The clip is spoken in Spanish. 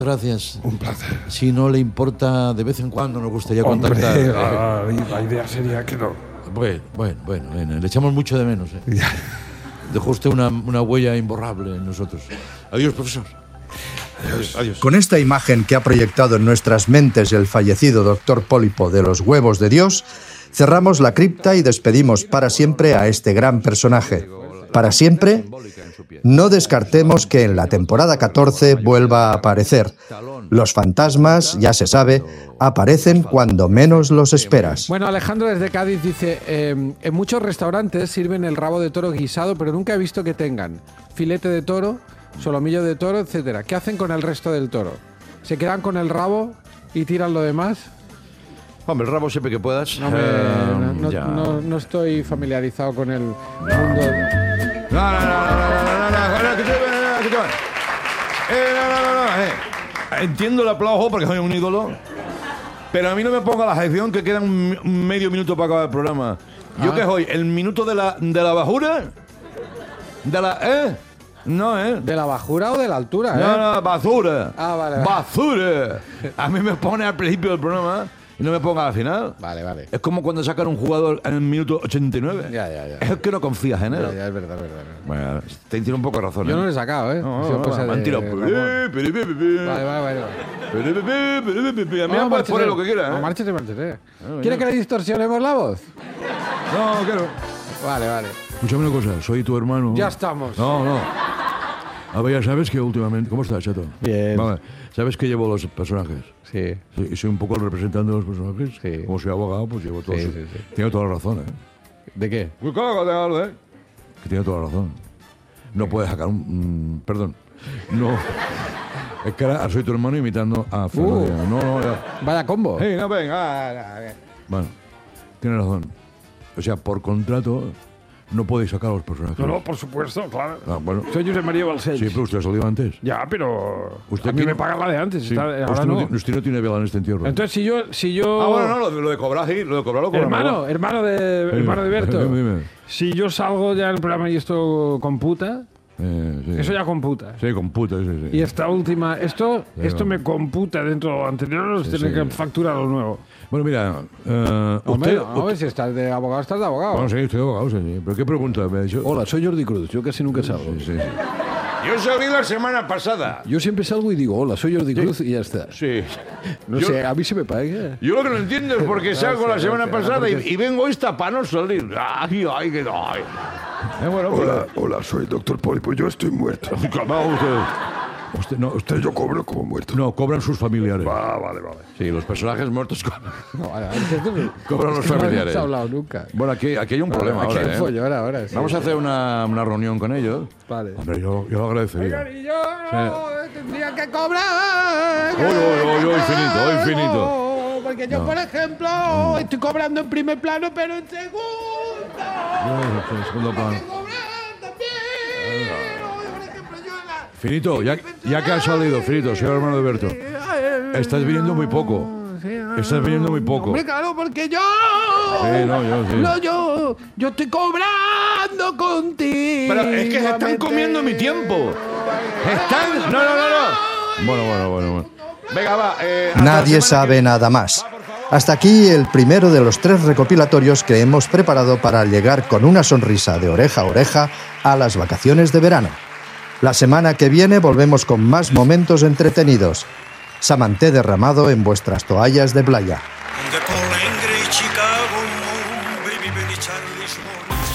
Gracias. Un placer. Si no le importa, de vez en cuando nos gustaría contactar. La idea sería que no. Bueno, le echamos mucho de menos. Dejó usted una huella imborrable en nosotros. Adiós, profesor. Adiós. Con esta imagen que ha proyectado en nuestras mentes el fallecido doctor Pólipo de los huevos de Dios, cerramos la cripta y despedimos para siempre a este gran personaje. Para siempre, no descartemos que en la temporada 14 vuelva a aparecer. Los fantasmas, ya se sabe, aparecen cuando menos los esperas. Bueno, Alejandro desde Cádiz dice, en muchos restaurantes sirven el rabo de toro guisado, pero nunca he visto que tengan filete de toro, solomillo de toro, etcétera. ¿Qué hacen con el resto del toro? ¿Se quedan con el rabo y tiran lo demás? Hombre, el rabo siempre que puedas. No estoy familiarizado con el mundo. No. Entiendo el aplauso porque soy un ídolo, pero a mí no me ponga la sección que queda un medio minuto para acabar el programa. ¿Yo qué soy? ¿El minuto de la bajura? No, ¿De la bajura o de la altura? No, basura. Vale. Basura. A mí me pone al principio del programa y no me ponga al final. Vale. Es como cuando sacan un jugador en el minuto 89. Ya. Es que no confías en él. Ya, es verdad. Bueno, tiene un poco de razón. Yo no le he sacado, ¿eh? Me han tirado. Vale. A mí me pone lo que quiera, ¿eh? Márchate. ¿Quiere que le distorsionemos la voz? No, quiero. Vale. Escúchame una cosa, soy tu hermano. Ya estamos. No. A ver, ya sabes que últimamente... ¿Cómo estás, chato? Bien. Vale. ¿Sabes que llevo los personajes? Sí. Y soy un poco el representante de los personajes. Sí. Como soy abogado, pues llevo todo. Sí. Tiene toda la razón, ¿eh? ¿De qué? Que tiene toda la razón. No puedes sacar perdón. No. Es que ahora soy tu hermano imitando a Fernando. No, ya. Vaya combo. Hey, no, venga. Bueno, tienes razón. O sea, por contrato no podéis sacar a los personajes. No, por supuesto, claro. Bueno. Soy Josep María Balcells. Sí, pero usted ha salido antes. Ya, pero Usted a mí me pagan la de antes. Sí. Ahora Usted no tiene vela en este entierro. Entonces, si yo... Bueno, no, lo de cobrar, sí. Lo de cobrar lo cobramos. Hermano de Berto. Dime. Si yo salgo ya en el programa y esto computa... Sí. Eso ya computa. Sí, computa, sí. Y esta última... Esto me computa dentro de lo anterior, tiene que facturar lo nuevo. Bueno, mira... Hombre, si estás de abogado, estás de abogado. Bueno, sí, estoy de abogado, sí. ¿Pero qué pregunta me ha dicho? Hola, soy Jordi Cruz. Yo casi nunca salgo. Sí. Yo salí la semana pasada. Yo siempre salgo y digo, hola, soy Jordi Cruz y ya está. Sí. No sé, a mí se me paga. Yo lo que no entiendo es por qué salgo la semana pasada y vengo esta para no salir. Ay. Hola, soy el doctor Pólipo. Yo estoy muerto. Calmado usted. Yo cobro como muerto. No, cobran sus familiares. Vale. Sí, los personajes muertos Cobran los familiares. No he hablado nunca. Bueno, aquí hay un problema ahora, ¿eh? Follón ahora, sí. Vamos a hacer una reunión con ellos. Vale. Hombre, yo lo agradecería. Y yo tendría que cobrar. Hoy finito. Porque yo, por ejemplo, estoy cobrando en primer plano, pero en segundo. En segundo plano. Tengo que cobrar también. Por ejemplo, yo Finito, ya que has salido, Finito, soy el hermano de Berto. Estás viniendo muy poco. Hombre, claro, porque yo... Sí, yo. No, yo estoy cobrando contigo. Pero es que se están comiendo mi tiempo. No. Bueno. Venga, va. Nadie sabe nada más. Hasta aquí el primero de los 3 recopilatorios que hemos preparado para llegar con una sonrisa de oreja a oreja a las vacaciones de verano. La semana que viene volvemos con más momentos entretenidos. Samanté derramado en vuestras toallas de playa.